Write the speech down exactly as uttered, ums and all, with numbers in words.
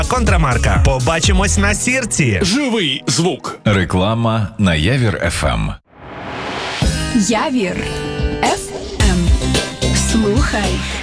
Контрамарка. Побачимось на сірці. Живий звук. Реклама на Явір еф ем. Явір еф ем. Слухай